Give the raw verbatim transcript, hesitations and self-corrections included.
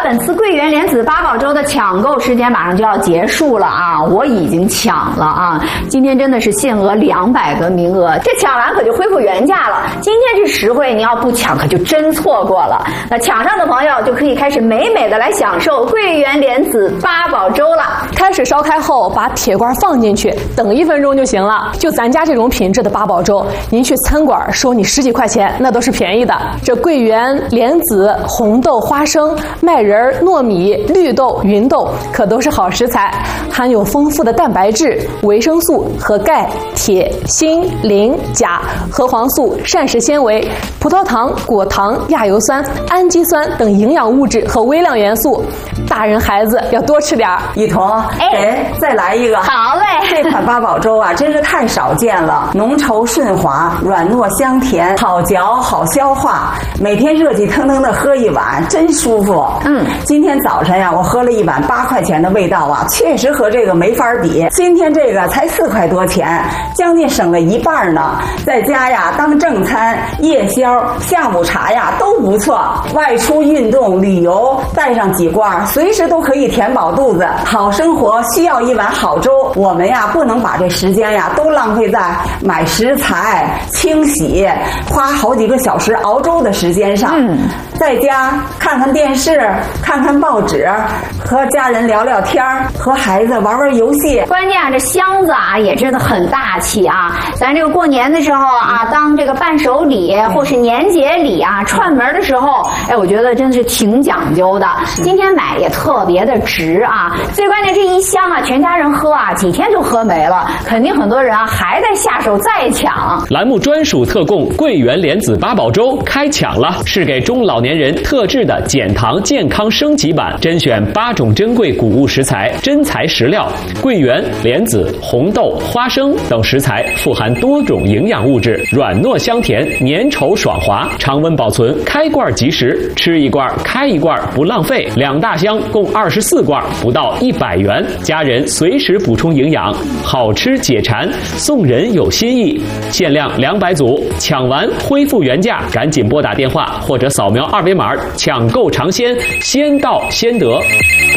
本次桂圆莲子八宝粥的抢购时间马上就要结束了啊！我已经抢了啊！今天真的是限额两百个名额，这抢完可就恢复原价了。今天是实惠，你要不抢可就真错过了。那抢上的朋友就可以开始美美的来享受桂圆莲子八宝粥了。 开水烧开后，把铁罐放进去，等一分钟就行了。就咱家这种品质的八宝粥，您去餐馆收你十几块钱，那都是便宜的。这桂圆、莲子、红豆、花生、麦仁、糯米、绿豆、芸豆可都是好食材，含有丰富的蛋白质、维生素和钙、铁、锌、磷、钾、核黄素、膳食纤维、葡萄糖、果糖、亚油酸、氨基酸等营养物质和微量元素。大人孩子要多吃点儿。 一彤，哎，再来一个。 好嘞。 这款八宝粥啊，真是太少见了，浓稠顺滑，软糯香甜，好嚼好消化。每天热气腾腾的喝一碗，真舒服。嗯，今天早晨呀，我喝了一碗八块钱的味道啊，确实和这个没法比。今天这个才四块多钱，将近省了一半呢。在家呀，当正餐、夜宵、下午茶呀都不错。外出运动、旅游，带上几罐，随时都可以填饱肚子。好生活需要一碗好粥，我们呀不能把这时间呀都浪费在买食材、清洗、花好几个小时熬粥的时间上。嗯，在家看看电视，看看报纸，和家人聊聊天，和孩子玩玩游戏。 关键啊，这箱子啊也真的很大气啊！咱这个过年的时候啊，当这个伴手礼或是年节礼啊串门的时候，哎，我觉得真的是挺讲究的。今天买也特别的值啊！最关键这一箱啊，全家人喝啊，几天就喝没了，肯定很多人啊还在下手再抢。 栏目专属特供桂圆莲子八宝粥开抢了，是给中老年人特制的减糖健康升级版，甄选八种珍贵谷物食材、真材实料，桂圆、莲子、红豆、花生等食材富含多种营养物质，软糯香甜，粘稠爽滑，常温保存，开罐即食，吃一罐开一罐不浪费。两大箱共二十四罐，不到一百元，家人随时补充营养，好吃解馋，送人有心意。限量两百组，抢完恢复原价，赶紧拨打电话或者扫描二维码抢购尝鲜，先到先得。